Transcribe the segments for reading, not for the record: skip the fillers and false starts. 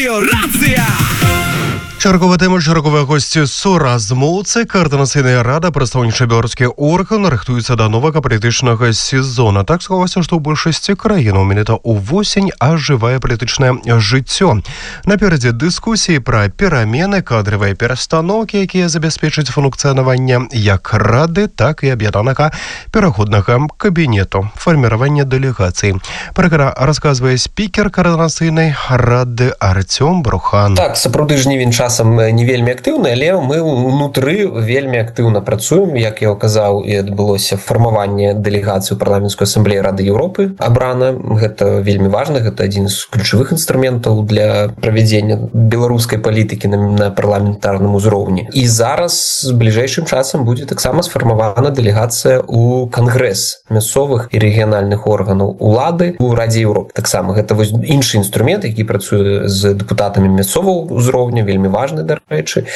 Радиорация! Чарговая тема, чарговыя госці суразмоўцы. Координаційная рада, прадстаўнічы беларускі орган, рыхтуецца да новага палітычнага сезона. Так склалася, што ў большасці краінаў менавіта ўвосень ажывае палітычнае жыццё. Наперадзе дыскусіі пра перамены, кадравыя перастаноўкі, якія забяспечаць функцыянаванне як рады, так і аб'яднанага пераходнага кабінету, фарміравання дэлегацый. Пра гэта расказвае спікер координаційнай рады Артём Брухан. Так, сапраўды ж жнівень часам не вельмі актыўны, але мы ўнутры вельмі актыўна працуем. Як я казаў, і адбылося фармаванне дэлегацыі ў парламенцкай асамблеі Рады Еўропы абрана. Гэта вельмі важна, гэта адзін з ключавых інструментаў для правядзення беларускай палітыкі на парламентарным узроўні. І зараз бліжэйшым часам будзе таксама сфармавана дэлегацыя ў кангрэс мясцовых і рэгіянальных органаў улады у Радзе Еўропы. Таксама гэта іншы інструмент, які працуе з дэпутатамі мясцовага ўзроўня, вельмі важны, дарэчы,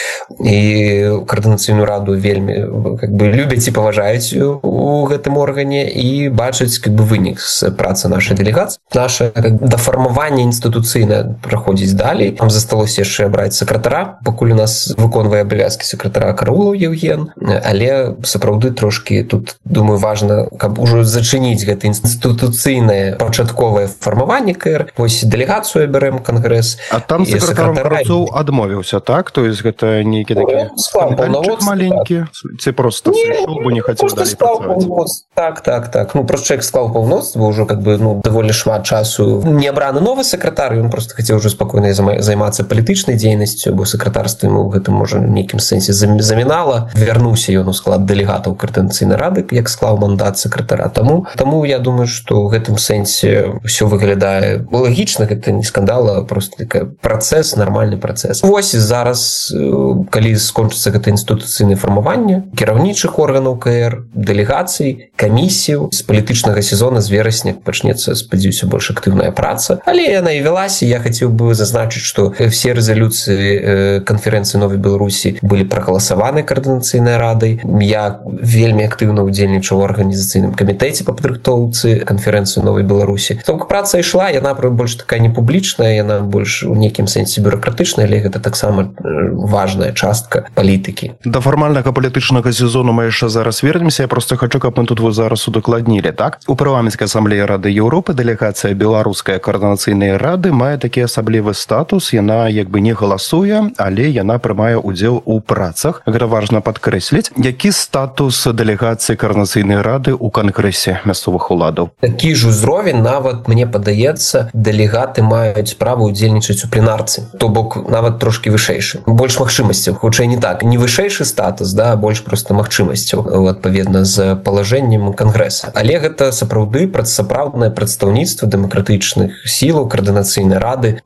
і координацыйную раду вельмі любяць і паважаюць у гэтым органе і бачаць вынік з працы нашай дэлегацыі. Наша дафармаванне інстытуцыйнае праходзіць далей. Там засталося яшчэ абраць сакратара, пакуль у нас выконвае абавязкі сакратара Караулаў Евген, але сапраўды трошкі тут, думаю, важна, каб ужо зачыніць гэта інстытуцыйнае пачатковае фармаванне КР. Вось дэлегацыю бярэм кангрэс. А там сакратаром Карцоў адмовіўся, так? То есть гэта нейкі такі скандальчык маленькі? Ці проста сышоў, бо не хацеў далей працаваць? Так. Просто чалавек склаў паўмноцтва, ўжо даволі шмат часу не абраны новы сакратар, ён просто хацеў ўжо спакойна займацца палітычнай дзейнасцю, бо сакратарства ему гэтым можа в нейкім сэнсе замінала. Вярнуўся ён у склад дэлегатаў координацыйнай рады, як склаў мандат сакратара. Таму я думаю, што ў гэтым сэнсе ўсё выглядае лагічна, гэта не скандал, а просто працэс, нармальны працэс. Вось зараз, калі скончыцца гэта інстытуцыйнае фармаванне кіраўнічых органаў КР, дэлегацый, камісіяў, з палітычнага сезона з верасня пачнецца, спадзяюся, больш актыўная праца. Але яна і вялася. Я хацеў бы зазначыць, што все рэзалюцыі канферэнцыі Новай Беларусі былі прагаласаваны координацыйнай радай. Я вельмі актыўна ўдзельнічаў у арганізацыйным камітэце па падрыхтоўцы канферэнцыі Новай Беларусі. Таму праца ішла, яна больш такая не публічная, яна больш у нейкім сэнсе бюрократычная, але гэта таксама важная частка палітыкі. Да фармальнага палітычнага сезону мы яшчэ зараз вернемся. Я просто хочу, каб мы тут зараз удакладнілі, так? У парламенцкай асамблеі Рады Еўропы дэлегацыя беларускай координацыйнай рады мае такі асаблівы статус. Яна не галасуе, але яна прымае удзел у працах. Гэта важна падкрэсліць. Які статус дэлегацыі координацыйнай рады ў кангрэсе мясцовых уладаў? Такі ж узровень, нават, мне падаецца, дэлегаты маюць права ўдзельнічаць у пленарцы. То бок нават трошки вышэйшы. Больш магчымасцяў, хутчэй не так. Не вышэйшы статус, а больш проста магчымасцяў, адпаведна з палажэннем кангрэса. Але гэта сапраўды сапраўднае прадстаўніцтва дэмакратычных сілаў координацыйнай рады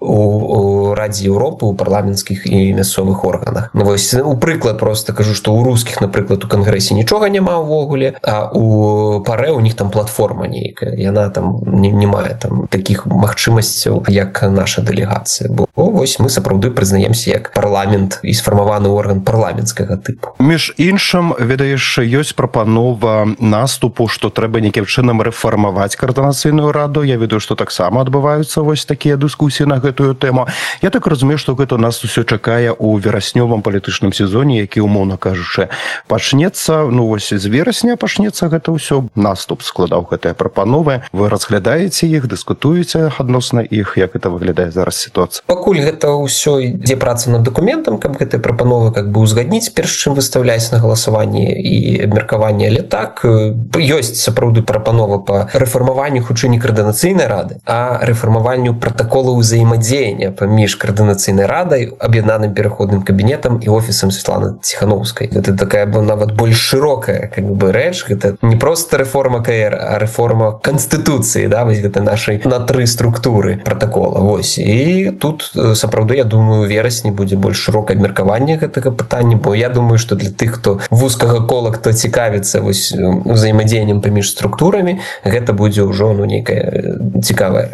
у Радзе Еўропы, у парламенцкіх і мясцовых органах. Вось, у прыклад просто кажу, што ў рускіх, напрыклад, у кангрэсе нічога няма ўвогуле, а у ПАРЭ у них там платформа нейкая. Яна там не мае там такіх магчымасцяў, як наша дэлегацыя. Бо вось мы сапраўды прызнаемся як парламент і сфармаваны орган парламенцкага тыпу. Між іншым, ведаеш, ёсць прапанова наступу, што трэба нейкім чынам рэфармаваць координацыйную раду. Я ведаю, што таксама адбываюцца вось такія дыскусіі на гэтую тэму. Я так разумею, што гэта нас усё чакае ў вераснёвым палітычным сезоне, які, умоўна кажучы, пачнецца, вось з верасня пачнецца гэта ўсё. Наступ складаў гэтыя прапановы. Вы разглядаеце іх, дыскутуеце адносна іх, як гэта выглядае зараз сітуацыя? Пакуль гэта ўсё ідзе праца над дакументам, каб гэтыя прапановы узгадніць, перш чым выставляць на галасаванне і абмеркаванне. Але так, ёсць сапраўды прапанова па рэфармаванню хутчэй не координацыйнай рады, а рэфармаванню пратаколаў узаемадзеяння паміж координацыйнай радай, аб'яднаным пераходным кабінетам і офісам Светланы Ціхановскай. Гэта такая нават больш шырокая рэч. Гэта не проста рэформа КР, а рэформа канстытуцыі, вось гэта нашай на 3 структуры пратакола. Вось. І тут сапраўды, я думаю, у верасні будзе больш шырокае абмеркаванне гэтага пытання, бо я думаю, што для тых, хто вузкага кола, хто цікавіцца узаемадзеяннем паміж структурамі, гэта будзе ўжо нейкая цікавая рэч.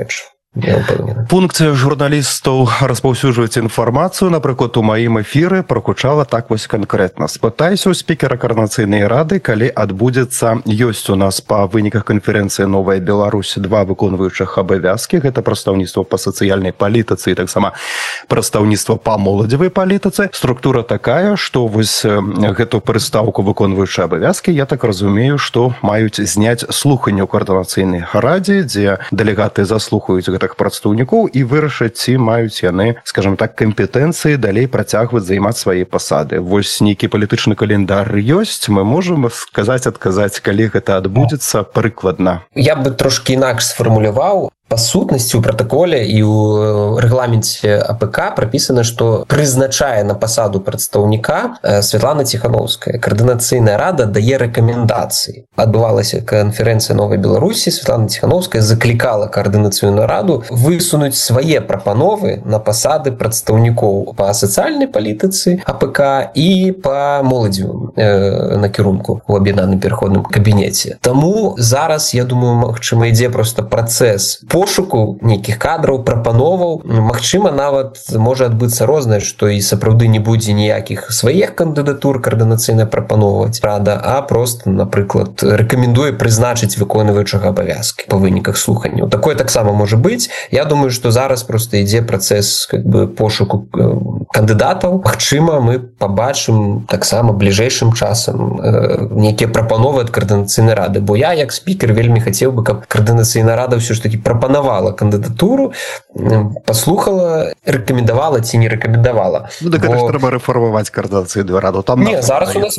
я ўпэўнены. Функцыя журналістаў распаўсюджваць інфармацыю, напрыклад, у маім эфіры прагучала так вось канкрэтна. Спытайся ў спікера Координацыйнай рады, калі адбудзецца, ёсць у нас па выніках канферэнцыі «Новая Беларусь» два выконваючых абавязкі. Гэта прадстаўніцтва па сацыяльнай палітыцы і таксама прадстаўніцтва па моладзевай палітыцы. Структура такая, што вось гэту прыстаўку выконваючыя абавязкі, я так разумею, што маюць зняць слуханне ў Координацыйнай радзе, дзе дэлегаты заслухаюць гэтых прадстаўнікоў і вырашаць, ці маюць яны, скажем так, кампетэнцыі далей працягваць займаць свае пасады. Вось нейкі палітычны календар ёсць, мы можам сказаць, адказаць, калі гэта адбудзецца прыкладна. Я бы трошкі інакш сфармуляваў. Па сутнасці ў пратаколе і ў рэгламенце АПК прапісана, што прызначае на пасаду прадстаўніка Святлана Ціхановская. Координацыйная рада дае рэкамендацыі. Адбывалася канферэнцыя «Новай Беларусі», Святлана Ціхановская заклікала Координацыйную раду высунуць свае прапановы на пасады прадстаўнікоў па сацыяльнай палітыцы АПК і па моладзевым накірунку ў аб'яднаным пераходным кабінеце. Таму зараз, я думаю, магчыма, ідзе проста працэс пошуку нейкіх кадраў, прапановаў. Магчыма, нават можа адбыцца рознае, што і сапраўды не будзе ніякіх сваіх кандыдатур координацыйна прапановваць рада, а просто, напрыклад, рэкамендуе прызначыць выконваючага абавязкі па выніках слуханняў. Такое таксама можа быць. Я думаю, што зараз просто ідзе працэс пошуку кандыдатаў. Магчыма, мы пабачым таксама бліжэйшым часам нейкія прапановы ад координацыйнай рады. Бо я, як спікер, вельмі хацеў бы, каб координацыйная рада ўсё ж такі прапановала кандыдатуру, паслухала, рэкамендавала ці не рэкамендавала. Ну, так гэта ж трэба рэформаваць Координацыйную раду. Там не, зараз у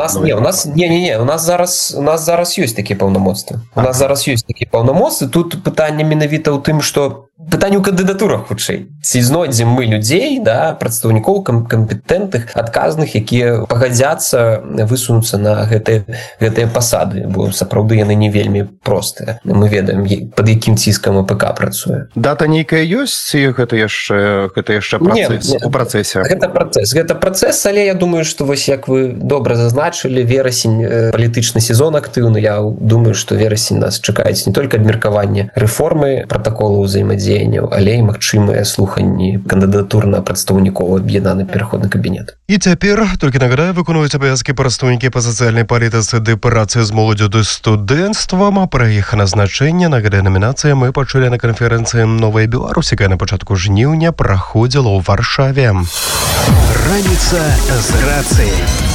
нас зараз ёсць такія паўнамоцтвы. У нас зараз ёсць такія паўнамоцтвы. Тут пытанне менавіта ў тым, што пытанне ў кандыдатурах хутчэй. Ці знойдзем мы людзей, да, прадстаўнікоў кампетэнтных, адказных, якія пагадзяцца высунуцца на гэтыя пасады, бо сапраўды яны не вельмі простыя. Мы ведаем, пад якім ціскам АПК працуе. Дата нейкая ёсць, ці гэта яшчэ працэс у працэсе? Гэта працэс, але я думаю, што вось як вы добра зазначылі, верасень, палітычны сезон актыўны, я думаю, што верасень нас чакаюць не толькі абмеркаванне рэформы пратаколу ўзаемадзеянняў, але і магчымыя слуханні кандыдатур на прадстаўнікоў аб'яднаны пераходны кабінет. І цяпер, толькі нагадаю, выконваюць абавязкі прадстаўнікі па сацыяльнай палітыцы ды працы з моладзю ды студэнцтвам. Пра іх назначэнне, нагадаю, намінацыя мы пачулі на канферэнцыі «Новая Беларусь», якая на пачатку жніўня праходзіла ў Варшаве. Раніца з рацыяй.